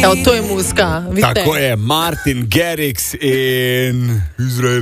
Ja, to je muska. Vidite? Tako je, Martin Garrix in Izrael.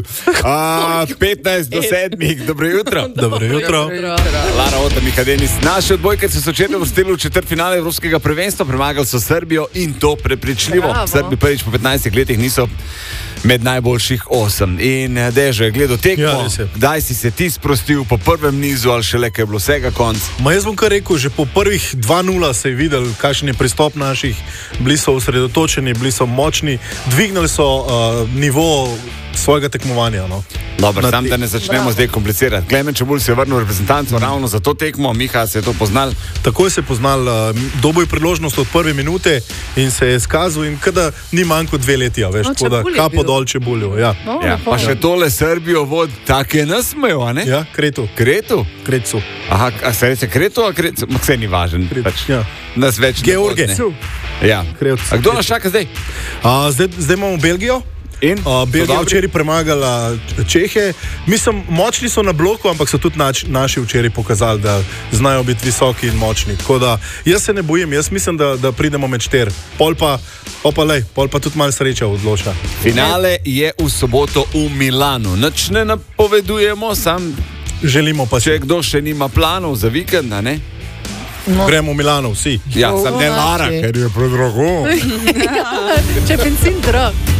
5:55, dobro jutro. Dobro jutro. Lara Otamika, Denis. Naši odbojkarci so včeraj uvrstili v četrtfinale Evropskega prvenstva, premagali so Srbijo in to prepričljivo. Bravo. Srbi prvič po 15 letih niso med najboljših 8. In Dežo je gledal tekmo, Ja, res je. kdaj si se ti sprostil po prvem nizu ali šele, kaj je bilo vsega konc? Jaz bom kar rekel, že po prvih 2:0 se je videl, kakšen je pristop naših, bili so osredotočeni, bili so močni, dvignili so nivo svojega tekmovanja. No. Dobro, sam da ne začnemo zdaj komplicirati. Klemen Čebulj se je vrnil v reprezentanco ravno za to tekmo, Miha se je to poznal. Takoj se je poznal, dobil je priložnost od prve minute in se je izkazal, in kada ni manj kot 2 leti, veš, No, tako da Čebulj je kapo bil. dol Čebulju. Ja, Ja, pa še tole Srbijo vod, tako je nasmejo, a ne? ja Kretu. Kretu? Aha, a se reče Kretu, a Kretu? Vse ni važen. Pač, Ja. nas več ne George. bo, ne. Ja. Krevc. A kdo nas čaka zdaj? Zdaj imamo Belgijo. In? Belgija So dobri? včeraj premagala Čehe. Mislim, močni so na bloku, ampak so tudi naši včeraj pokazali, da znajo biti visoki in močni. Tako da jaz se ne bojim, jaz mislim, da pridemo med 4. Pol pa tudi malo sreča odloča. Finale je v soboto v Milanu. Nič ne napovedujemo, sam Želimo pa če si. kdo še nima planov za vikend, a ne? Gremo v Milano vsi. Ja, sam ne Domači. Lara, ker je predrago. Če je benzin drag.